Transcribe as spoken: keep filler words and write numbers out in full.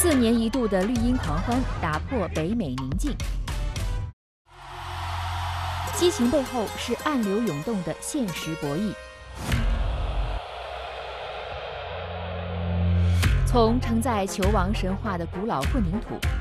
四年一度的绿茵狂欢打破北美宁静，激情背后是暗流涌动的现实博弈。从承载球王神话的古老混凝土，